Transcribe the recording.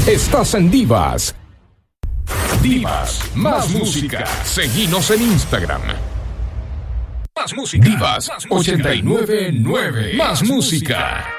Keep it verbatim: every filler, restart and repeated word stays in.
Estás en Divas. Divas, más música. Seguinos en Instagram. Más música. Divas ochenta y nueve nueve. Más música.